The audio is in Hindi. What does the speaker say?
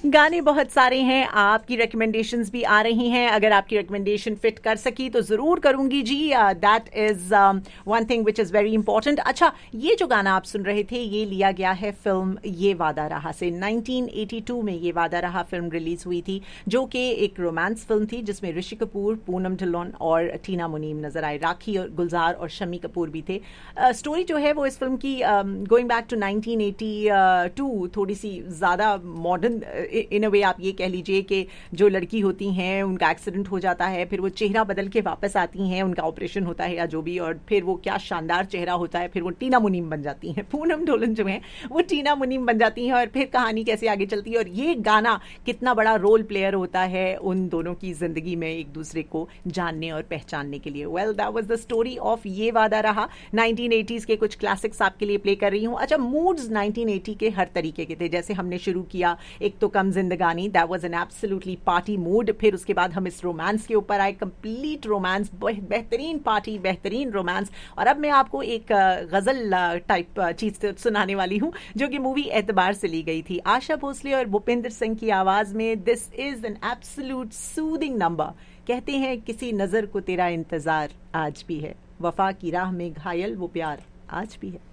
गाने बहुत सारे हैं, आपकी रिकमेंडेशंस भी आ रही हैं। अगर आपकी रिकमेंडेशन फिट कर सकी तो जरूर करूंगी जी। That is one thing which is very important. अच्छा, ये जो गाना आप सुन रहे थे ये लिया गया है फिल्म ये वादा रहा से। 1982 में ये वादा रहा फिल्म रिलीज हुई थी, जो कि एक रोमांस फिल्म थी जिसमें ऋषि कपूर, पूनम ढिल्लोन और टीना मुनीम नजर आए। राखी और गुलजार और शम्मी कपूर भी थे। स्टोरी जो है वो इस फिल्म की गोइंग बैक टू 1982 थोड़ी सी ज्यादा मॉडर्न इन अ वे आप ये कह लीजिए कि जो लड़की होती हैं उनका एक्सीडेंट हो जाता है, फिर वो चेहरा बदल के वापस आती हैं, उनका ऑपरेशन होता है या जो भी, और फिर वो क्या शानदार चेहरा होता है, फिर वो टीना मुनीम बन जाती हैं। पूनम ढोलन जो है वो टीना मुनीम बन जाती हैं और फिर कहानी कैसे आगे चलती है और ये गाना कितना बड़ा रोल प्लेयर होता है उन दोनों की जिंदगी में एक दूसरे को जानने और पहचानने के लिए। Well, that was the story of ये वादा रहा। 1980s के कुछ क्लासिक्स आपके लिए प्ले कर रही हूँ। अच्छा, मूड्स 1980 के हर तरीके के थे। जैसे हमने शुरू किया एक तो कम जिंदगानी, that was an absolutely party mood. फिर उसके बाद हम इस रोमांस के ऊपर आए, कंप्लीट रोमांस, बेहतरीन पार्टी, बेहतरीन रोमांस। और अब मैं आपको एक गजल टाइप चीज सुनाने वाली हूँ जो कि मूवी एतबार से ली गई थी। आशा भोसले और भूपिंदर सिंह की आवाज में this is an absolute soothing number. कहते हैं किसी नजर को तेरा इंतजार आज भी है, वफा की राह में घायल वो प्यार आज भी है।